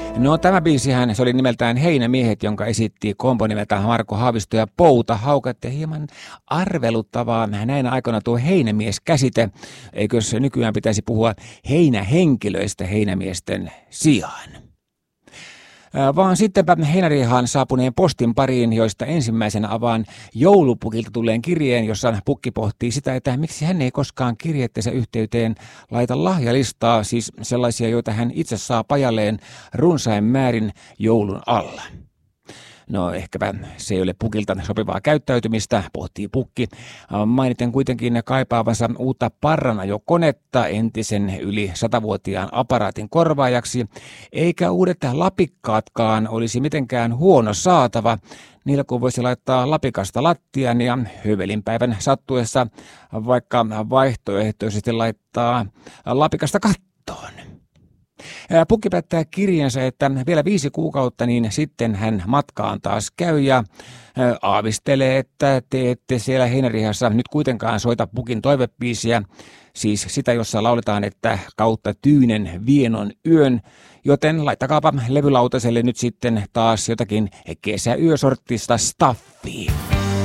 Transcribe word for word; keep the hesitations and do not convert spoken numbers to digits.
No tämä biisihän, se oli nimeltään Heinämiehet, jonka esitti kompo nimeltään Marko Haavisto ja Pouta Haukat, ja hieman arveluttavaa näinä aikoina tuo heinämies-käsite. Eikö se nykyään pitäisi puhua heinähenkilöistä heinämiesten sijaan? Vaan sittenpä heinäriihaan saapuneen postin pariin, joista ensimmäisenä avaan joulupukilta tulleen kirjeen, jossa pukki pohtii sitä, että miksi hän ei koskaan kirjeetteensä yhteyteen laita lahjalistaa, siis sellaisia, joita hän itse saa pajalleen runsain määrin joulun alla. No ehkäpä se ei ole pukilta sopivaa käyttäytymistä, pohtii pukki. Mainiten kuitenkin kaipaavansa uutta parranajokonetta entisen yli satavuotiaan aparaatin korvaajaksi, eikä uudet lapikkaatkaan olisi mitenkään huono saatava. Niillä kun voisi laittaa lapikasta lattian ja hövelinpäivän sattuessa vaikka vaihtoehtoisesti laittaa lapikasta kattoon. Pukki päättää kirjensä, että vielä viisi kuukautta, niin sitten hän matkaan taas käy ja aavistelee, että te ette siellä heinärihassa nyt kuitenkaan soita Pukin toivebiisiä, siis sitä, jossa lauletaan, että kautta tyynen vienon yön, joten laittakaapa levylautaselle nyt sitten taas jotakin kesäyösorttista staffia.